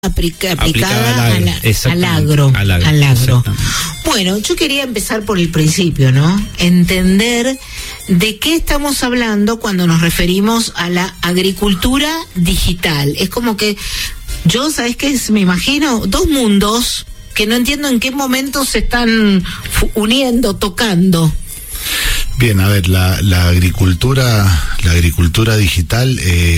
aplicada al agro. Bueno, yo quería empezar por el principio, ¿no? Entender de qué estamos hablando cuando nos referimos a la agricultura digital. Es como que yo, ¿sabes qué? Me imagino dos mundos que no entiendo en qué momento se están uniendo, tocando. Bien, a ver, la agricultura digital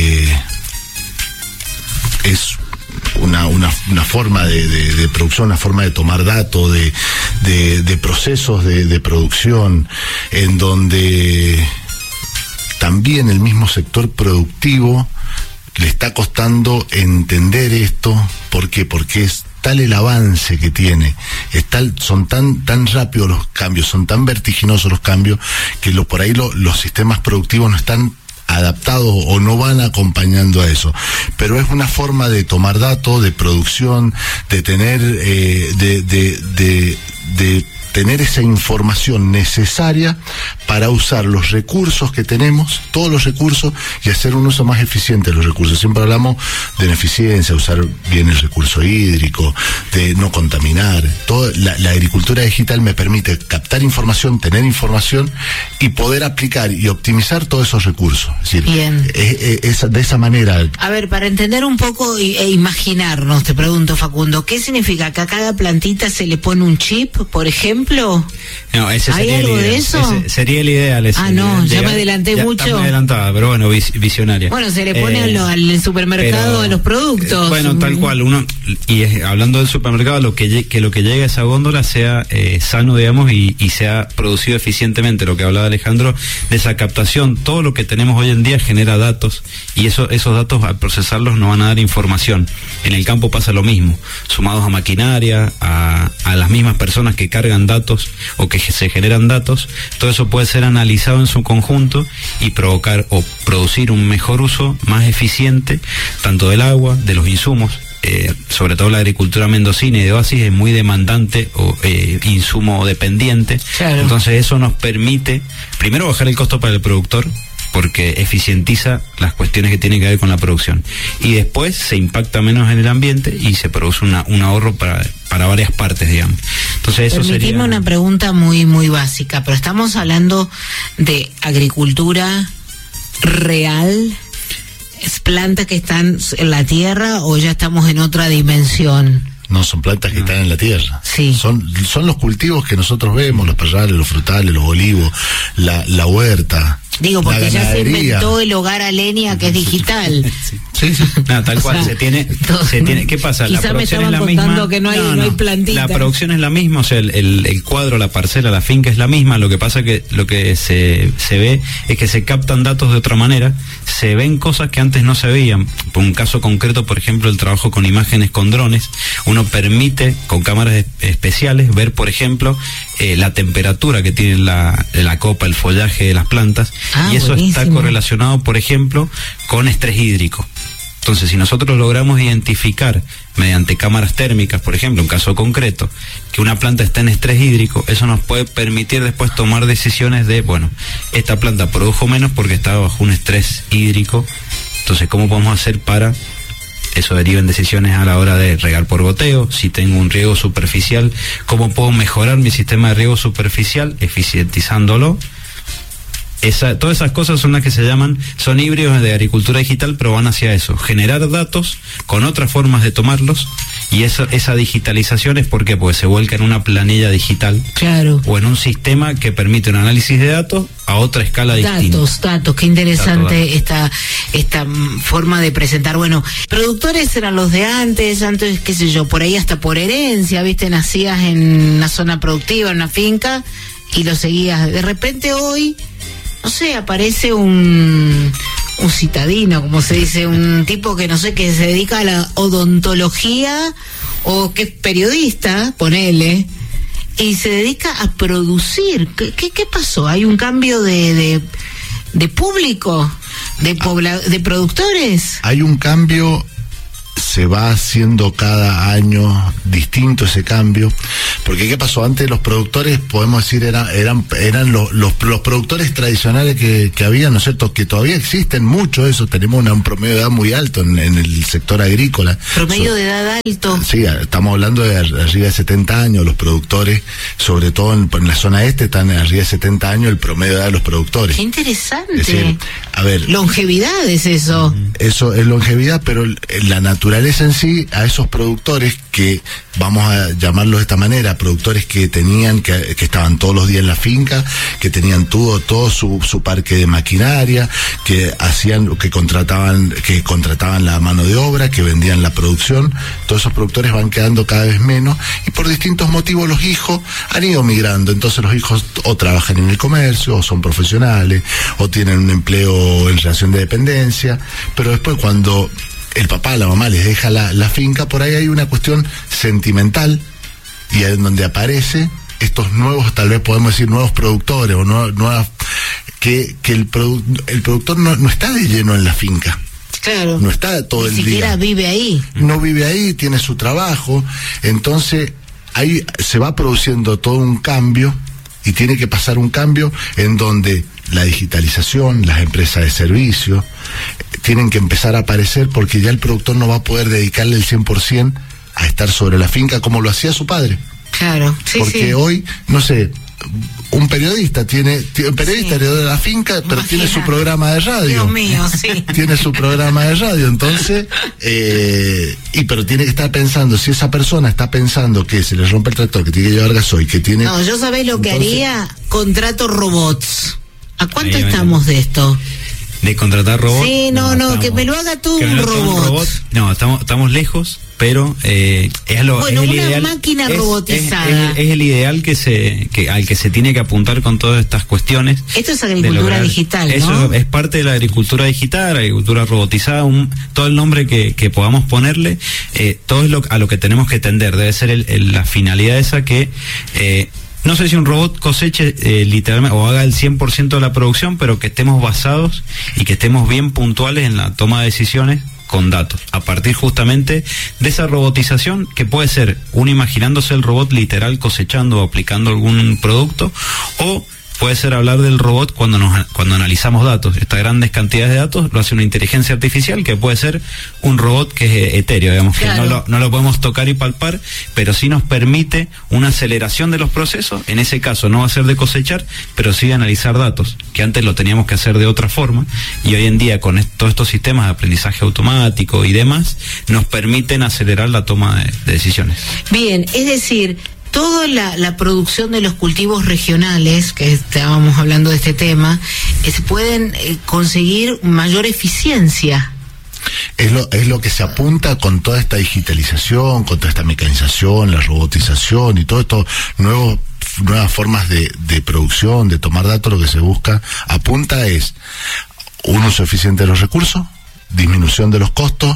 es una forma de producción, una forma de tomar datos, de procesos de producción, en donde también el mismo sector productivo le está costando entender esto. ¿Por qué? Porque es tal el avance que tiene, son tan rápidos los cambios, son tan vertiginosos los cambios, que por ahí los sistemas productivos no están adaptados o no van acompañando a eso. Pero es una forma de tomar datos, de producción, de tener de tener esa información necesaria para usar los recursos que tenemos, todos los recursos, y hacer un uso más eficiente de los recursos. Siempre hablamos de la eficiencia, usar bien el recurso hídrico, de no contaminar. La agricultura digital me permite captar información, tener información y poder aplicar y optimizar todos esos recursos. Es decir, bien. De esa manera. A ver, para entender un poco e imaginarnos, te pregunto, Facundo, ¿qué significa? ¿Que a cada plantita se le pone un chip, por ejemplo? No, ese ¿Hay sería algo el ideal. de eso? Ese sería el ideal. Ya me adelanté mucho. Está muy adelantada, pero bueno, visionaria. Bueno, se le pone al supermercado a los productos. Bueno, tal cual. Hablando del supermercado, lo que llegue a esa góndola sea sano, digamos, y sea producido eficientemente. Lo que hablaba Alejandro, de esa captación. Todo lo que tenemos hoy en día genera datos, y esos datos, al procesarlos, nos van a dar información. En el campo pasa lo mismo, sumados a maquinaria, a las mismas personas que cargan datos o que se generan datos. Todo eso puede ser analizado en su conjunto y provocar o producir un mejor uso, más eficiente, tanto del agua, de los insumos. Sobre todo la agricultura mendocina y de oasis es muy demandante o insumo dependiente. Claro. Entonces eso nos permite, primero, bajar el costo para el productor, porque eficientiza las cuestiones que tienen que ver con la producción, y después se impacta menos en el ambiente y se produce un ahorro para varias partes, digamos. Entonces eso Permitime sería una pregunta muy muy básica, pero estamos hablando de agricultura real, ¿es plantas que están en la tierra o ya estamos en otra dimensión? No, son plantas que están en la tierra. Sí. Son los cultivos que nosotros vemos, los parrales, los frutales, los olivos, la huerta. Digo, porque ya se inventó el hogar a leña, que es digital. Sí. No, tal cual, se tiene. ¿Qué pasa? La producción es la misma. Que no hay plantita. La producción es la misma, o sea, el cuadro, la parcela, la finca es la misma. Lo que pasa que lo que se ve es que se captan datos de otra manera, se ven cosas que antes no se veían. Por un caso concreto, por ejemplo, el trabajo con imágenes con drones, uno permite con cámaras especiales ver, por ejemplo, la temperatura que tiene la copa, el follaje de las plantas. Y eso buenísimo. Está correlacionado, por ejemplo, con estrés hídrico. Entonces, si nosotros logramos identificar mediante cámaras térmicas, por ejemplo, un caso concreto, que una planta está en estrés hídrico, eso nos puede permitir después tomar decisiones de, bueno, esta planta produjo menos porque estaba bajo un estrés hídrico. Entonces, ¿cómo podemos hacer para eso deriva en decisiones a la hora de regar por goteo? Si tengo un riego superficial, ¿cómo puedo mejorar mi sistema de riego superficial eficientizándolo? Todas esas cosas son las que son híbridos de agricultura digital, pero van hacia eso, generar datos con otras formas de tomarlos, y esa digitalización es porque se vuelca en una planilla digital. Claro. O en un sistema que permite un análisis de datos a otra escala distinta. Datos, qué interesante esta forma de presentar. Bueno, productores eran los de antes, qué sé yo, por ahí hasta por herencia, viste, nacías en una zona productiva, en una finca, y lo seguías. De repente hoy, no sé, aparece un citadino, como se dice, un tipo que no sé, que se dedica a la odontología o que es periodista, ponele, y se dedica a producir. ¿Qué pasó? ¿Hay un cambio de público, de productores? Hay un cambio, se va haciendo cada año distinto ese cambio, Porque ¿qué pasó? Antes los productores, podemos decir, eran los productores tradicionales que había, ¿no es cierto? Que todavía existen mucho eso, tenemos un promedio de edad muy alto en el sector agrícola. ¿Promedio de edad alto? Sí, estamos hablando de arriba de 70 años, los productores, sobre todo en la zona este, están arriba de 70 años el promedio de edad de los productores. ¡Qué interesante! Es decir, a ver... Longevidad es eso. Eso es longevidad, pero la naturaleza en sí, a esos productores que, vamos a llamarlos de esta manera, productores que tenían, que estaban todos los días en la finca, que tenían todo su parque de maquinaria, que contrataban la mano de obra, que vendían la producción, todos esos productores van quedando cada vez menos, y por distintos motivos los hijos han ido migrando. Entonces los hijos o trabajan en el comercio, o son profesionales, o tienen un empleo en relación de dependencia, pero después cuando el papá, la mamá les deja la finca, por ahí hay una cuestión sentimental, y es donde aparece estos nuevos, tal vez podemos decir nuevos productores, o nuevas, que el productor no está de lleno en la finca. Claro. No está todo el día. Ni siquiera vive ahí. No vive ahí, tiene su trabajo. Entonces, ahí se va produciendo todo un cambio, y tiene que pasar un cambio en donde la digitalización, las empresas de servicio, tienen que empezar a aparecer, porque ya el productor no va a poder dedicarle el 100% a estar sobre la finca como lo hacía su padre. Claro, sí, porque sí. Hoy, no sé, un periodista heredó de la finca, pero Imagina. tiene su programa de radio. Dios mío, sí. Tiene su programa de radio, entonces, pero tiene que estar pensando, si esa persona está pensando que se le rompe el tractor, que tiene que llevar gasoil, que tiene... No, yo sabés lo que haría, contrato robots. ¿A cuánto Ahí, estamos de esto? ¿De contratar robots? Sí, que me lo haga tú que un me lo haga robot. No, estamos lejos, pero es Bueno, el una ideal, máquina robotizada. Es el ideal al que se tiene que apuntar con todas estas cuestiones. Esto es agricultura digital, ¿no? Eso es parte de la agricultura digital, agricultura robotizada, todo el nombre que podamos ponerle, todo es a lo que tenemos que tender. Debe ser la finalidad esa que... no sé si un robot coseche literalmente o haga el 100% de la producción, pero que estemos basados y que estemos bien puntuales en la toma de decisiones con datos, a partir justamente de esa robotización, que puede ser uno imaginándose el robot literal cosechando o aplicando algún producto, o puede ser hablar del robot cuando analizamos datos. Estas grandes cantidades de datos lo hace una inteligencia artificial, que puede ser un robot que es etéreo, digamos, claro, que no lo podemos tocar y palpar, pero sí nos permite una aceleración de los procesos. En ese caso no va a ser de cosechar, pero sí de analizar datos, que antes lo teníamos que hacer de otra forma, y hoy en día con todos estos sistemas de aprendizaje automático y demás, nos permiten acelerar la toma de decisiones. Bien, es decir, toda la producción de los cultivos regionales, que estábamos hablando de este tema, se pueden conseguir mayor eficiencia. Es lo que se apunta con toda esta digitalización, con toda esta mecanización, la robotización y todo esto, nuevas formas de producción, de tomar datos. Lo que se busca, apunta es un uso eficiente de los recursos, disminución de los costos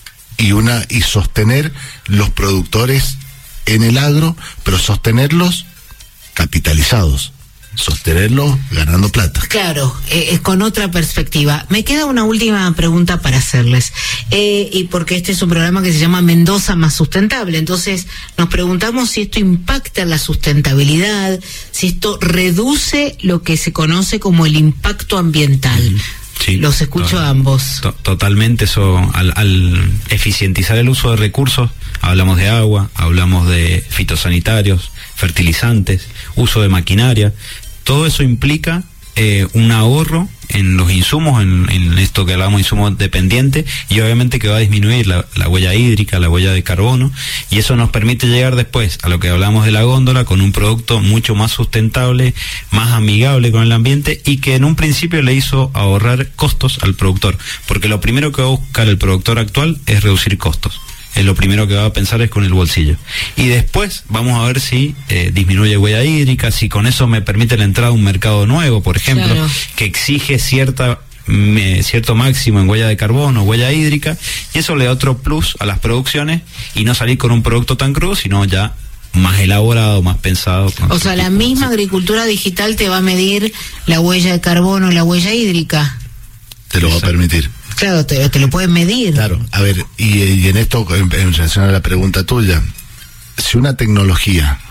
y sostener los productores en el agro, pero sostenerlos capitalizados, sostenerlos ganando plata. Claro, con otra perspectiva. Me queda una última pregunta para hacerles, y porque este es un programa que se llama Mendoza Más Sustentable, entonces nos preguntamos si esto impacta la sustentabilidad, si esto reduce lo que se conoce como el impacto ambiental. Sí, los escucho a ambos. Totalmente. Eso, al eficientizar el uso de recursos, hablamos de agua, hablamos de fitosanitarios, fertilizantes, uso de maquinaria. Todo eso implica un ahorro en los insumos, en esto que hablamos de insumos dependientes, y obviamente que va a disminuir la huella hídrica, la huella de carbono, y eso nos permite llegar después a lo que hablamos de la góndola, con un producto mucho más sustentable, más amigable con el ambiente, y que en un principio le hizo ahorrar costos al productor, porque lo primero que va a buscar el productor actual es reducir costos. Lo primero que va a pensar es con el bolsillo. Y después vamos a ver si disminuye huella hídrica, si con eso me permite la entrada a un mercado nuevo, por ejemplo, claro, que exige cierto máximo en huella de carbono, huella hídrica, y eso le da otro plus a las producciones, y no salir con un producto tan crudo, sino ya más elaborado, más pensado. O sea, la misma agricultura digital te va a medir la huella de carbono, la huella hídrica. Te lo va a permitir. Claro, te lo pueden medir. Claro, a ver, y en esto, en relación a la pregunta tuya, si una tecnología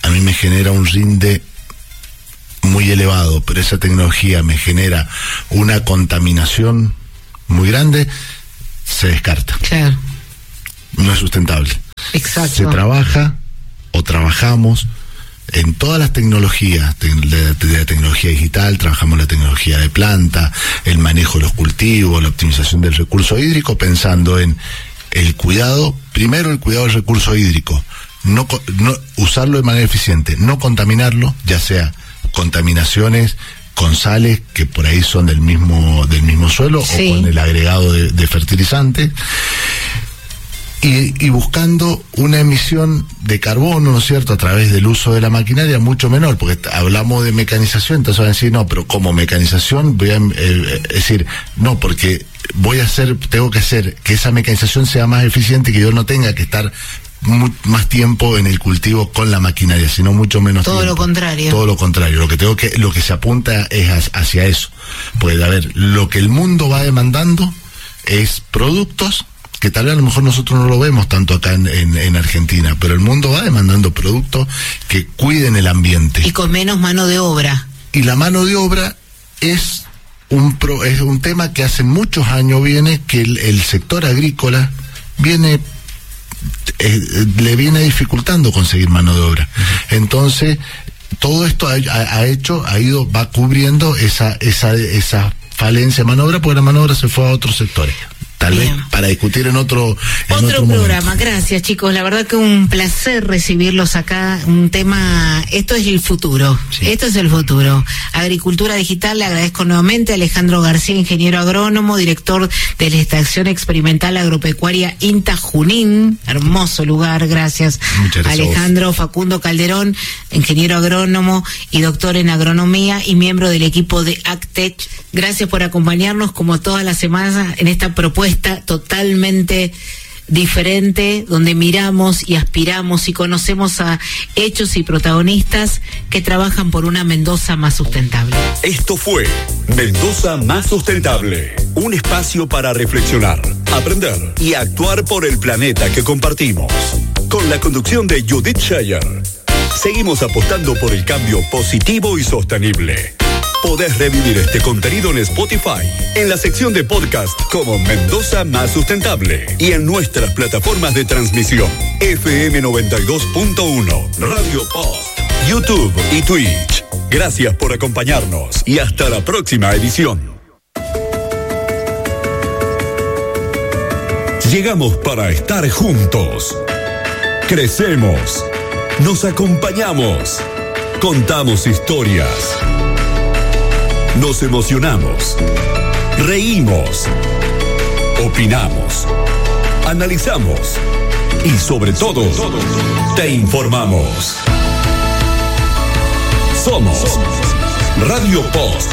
a mí me genera un rinde muy elevado, pero esa tecnología me genera una contaminación muy grande, se descarta. Claro. No es sustentable. Exacto. Se trabaja o trabajamos en todas las tecnologías, de la tecnología digital, trabajamos la tecnología de planta, el manejo de los cultivos, la optimización del recurso hídrico, pensando en el cuidado, primero el cuidado del recurso hídrico, no usarlo de manera eficiente, no contaminarlo, ya sea contaminaciones con sales que por ahí son del mismo suelo, sí, o con el agregado de fertilizantes, y buscando una emisión de carbono, ¿no es cierto?, a través del uso de la maquinaria mucho menor, porque hablamos de mecanización, entonces van a decir, no, pero como mecanización voy a decir, no, porque tengo que hacer que esa mecanización sea más eficiente, que yo no tenga que estar más tiempo en el cultivo con la maquinaria, sino mucho menos todo tiempo. Todo lo contrario. Lo que se apunta es hacia eso. Pues, a ver, lo que el mundo va demandando es productos que tal vez a lo mejor nosotros no lo vemos tanto acá en Argentina, pero el mundo va demandando productos que cuiden el ambiente. Y con menos mano de obra. Y la mano de obra es un tema que hace muchos años viene, que el sector agrícola le viene dificultando conseguir mano de obra. Entonces, todo esto va cubriendo esa falencia de mano de obra, porque la mano de obra se fue a otros sectores. Tal vez para discutir en otro programa. Momento. Gracias, chicos. La verdad que un placer recibirlos acá. Un tema, esto es el futuro. Sí. Esto es el futuro. Agricultura digital. Le agradezco nuevamente a Alejandro García, ingeniero agrónomo, director de la Estación Experimental Agropecuaria INTA Junín. Hermoso lugar. Gracias. Muchas gracias. Alejandro Facundo Calderón, ingeniero agrónomo y doctor en agronomía y miembro del equipo de AgTech. Gracias por acompañarnos como todas las semanas en esta propuesta totalmente diferente, donde miramos y aspiramos y conocemos a hechos y protagonistas que trabajan por una Mendoza más sustentable. Esto fue Mendoza Más Sustentable, un espacio para reflexionar, aprender y actuar por el planeta que compartimos. Con la conducción de Judith Scheyer. Seguimos apostando por el cambio positivo y sostenible. Podés revivir este contenido en Spotify, en la sección de podcast como Mendoza Más Sustentable y en nuestras plataformas de transmisión FM 92.1, Radio Post, YouTube y Twitch. Gracias por acompañarnos y hasta la próxima edición. Llegamos para estar juntos. Crecemos. Nos acompañamos. Contamos historias. Nos emocionamos, reímos, opinamos, analizamos y sobre todo, te informamos. Somos Radio Post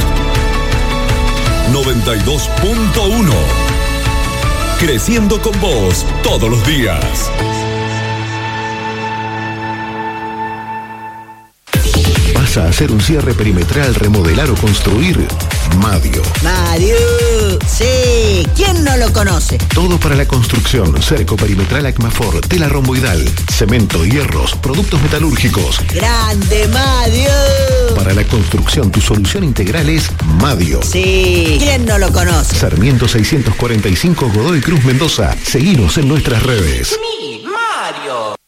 92.1, creciendo con vos todos los días. ¿Vas a hacer un cierre perimetral, remodelar o construir? Madio. Madio, sí, ¿quién no lo conoce? Todo para la construcción, cerco perimetral Acmafor, tela romboidal, cemento, hierros, productos metalúrgicos. ¡Grande, Madio! Para la construcción, tu solución integral es Madio. Sí, ¿quién no lo conoce? Sarmiento 645, Godoy Cruz, Mendoza. Seguinos en nuestras redes. ¡Mi Mario!